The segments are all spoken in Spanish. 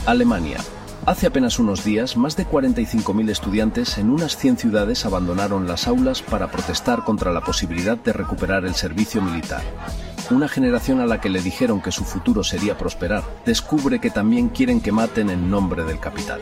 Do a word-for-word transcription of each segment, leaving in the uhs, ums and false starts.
Alemania. Hace apenas unos días, más de cuarenta y cinco mil estudiantes en unas cien ciudades abandonaron las aulas para protestar contra la posibilidad de recuperar el servicio militar. Una generación a la que le dijeron que su futuro sería prosperar, descubre que también quieren que maten en nombre del capital.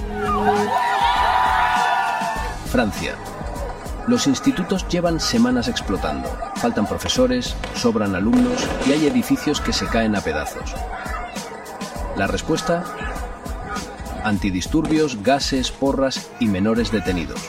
Francia. Los institutos llevan semanas explotando. Faltan profesores, sobran alumnos y hay edificios que se caen a pedazos. La respuesta: antidisturbios, gases, porras y menores detenidos.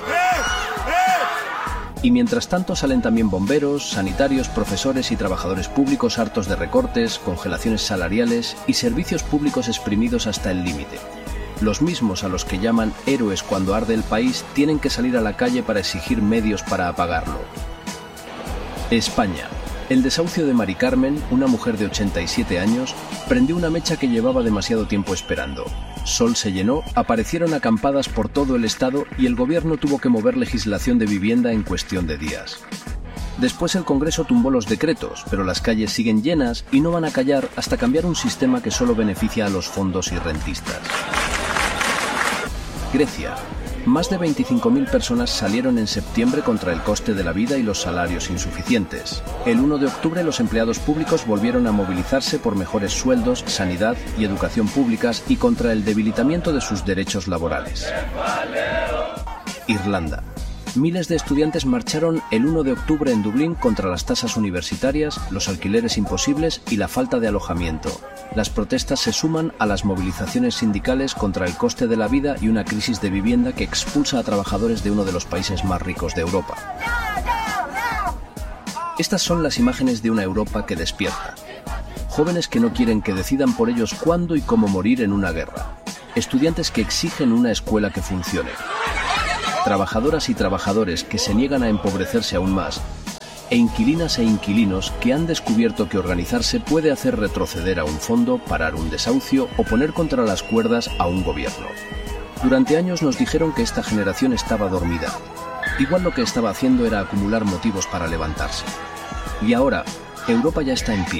Y mientras tanto salen también bomberos, sanitarios, profesores y trabajadores públicos hartos de recortes, congelaciones salariales y servicios públicos exprimidos hasta el límite. Los mismos a los que llaman héroes cuando arde el país tienen que salir a la calle para exigir medios para apagarlo. España. El desahucio de Mari Carmen, una mujer de ochenta y siete años, prendió una mecha que llevaba demasiado tiempo esperando. Sol se llenó, aparecieron acampadas por todo el estado y el gobierno tuvo que mover legislación de vivienda en cuestión de días. Después el Congreso tumbó los decretos, pero las calles siguen llenas y no van a callar hasta cambiar un sistema que solo beneficia a los fondos y rentistas. Grecia. Más de veinticinco mil personas salieron en septiembre contra el coste de la vida y los salarios insuficientes. El uno de octubre los empleados públicos volvieron a movilizarse por mejores sueldos, sanidad y educación públicas y contra el debilitamiento de sus derechos laborales. Irlanda. Miles de estudiantes marcharon el uno de octubre en Dublín contra las tasas universitarias, los alquileres imposibles y la falta de alojamiento. Las protestas se suman a las movilizaciones sindicales contra el coste de la vida y una crisis de vivienda que expulsa a trabajadores de uno de los países más ricos de Europa. Estas son las imágenes de una Europa que despierta. Jóvenes que no quieren que decidan por ellos cuándo y cómo morir en una guerra. Estudiantes que exigen una escuela que funcione. Trabajadoras y trabajadores que se niegan a empobrecerse aún más, e inquilinas e inquilinos que han descubierto que organizarse puede hacer retroceder a un fondo, parar un desahucio o poner contra las cuerdas a un gobierno. Durante años nos dijeron que esta generación estaba dormida. Igual lo que estaba haciendo era acumular motivos para levantarse. Y ahora, Europa ya está en pie.